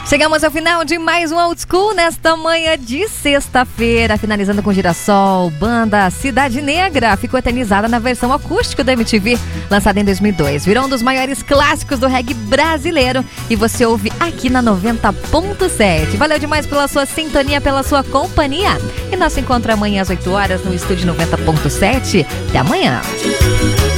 Chegamos ao final de mais um Old School nesta manhã de sexta-feira, finalizando com Girassol, banda Cidade Negra, ficou eternizada na versão acústica da MTV, lançada em 2002. Virou um dos maiores clássicos do reggae brasileiro e você ouve aqui na 90.7. Valeu demais pela sua sintonia, pela sua companhia. E nós se encontramos amanhã às 8 horas no estúdio 90.7. Até amanhã.